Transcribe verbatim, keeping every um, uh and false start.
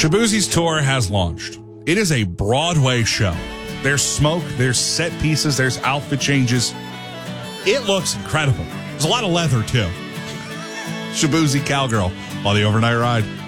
Shaboozie's tour has launched. It is a Broadway show. There's smoke, there's set pieces, there's outfit changes. It looks incredible. There's a lot of leather, too. Shaboozie Cowgirl on the Overnight Ride.